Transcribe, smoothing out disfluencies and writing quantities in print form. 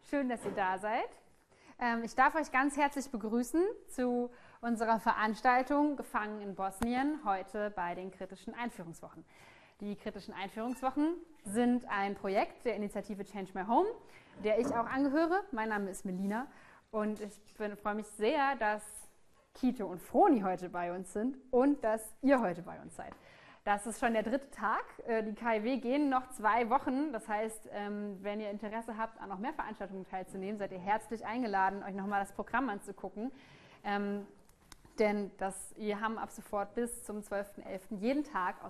Schön, dass ihr da seid. Ich darf euch ganz herzlich begrüßen zu unserer Veranstaltung Gefangen in Bosnien, heute bei den Kritischen Einführungswochen. Die Kritischen Einführungswochen sind ein Projekt der Initiative Change My Home, der ich auch angehöre. Mein Name ist Melina und ich freue mich sehr, dass Kito und Froni heute bei uns sind und dass ihr heute bei uns seid. Das ist schon der 3. Tag. Die KIW gehen noch 2 Wochen. Das heißt, wenn ihr Interesse habt, an noch mehr Veranstaltungen teilzunehmen, seid ihr herzlich eingeladen, euch nochmal das Programm anzugucken. Denn wir haben ab sofort bis zum 12.11. jeden Tag aus